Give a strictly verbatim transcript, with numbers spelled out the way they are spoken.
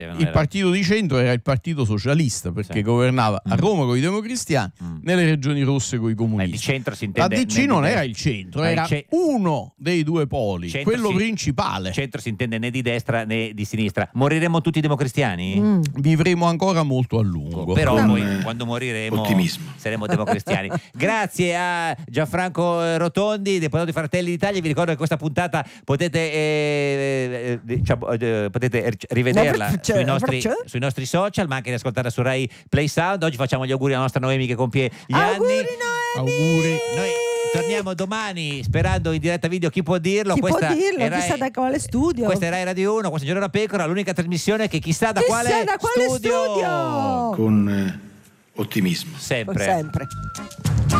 il partito di centro era il partito socialista, perché sì. governava a Roma con i democristiani, mm. nelle regioni rosse con i comunisti. Il centro si intende, la D C non era il centro, era ce- uno dei due poli, quello si, principale. Il centro si intende né di destra né di sinistra. Moriremo tutti democristiani? Mm. Vivremo ancora molto a lungo. Però poi quando moriremo Ottimismo. saremo democristiani. Grazie a Gianfranco Rotondi, deputato di Fratelli d'Italia. Vi ricordo che questa puntata potete, eh, diciamo, eh, potete rivederla sui nostri, sui nostri social, ma anche di ascoltarla su Rai Play Sound. Oggi facciamo gli auguri alla nostra Noemi che compie gli auguri, anni. Noemi! Auguri. Noi torniamo domani sperando in diretta video. Chi può dirlo? Chi questa può dirlo? Rai, chissà da quale studio. Questa è Rai Radio uno, questa è Giorno da Pecora, l'unica trasmissione che chissà da chissà quale, da quale studio. studio. Con eh, ottimismo. Sempre. Sempre.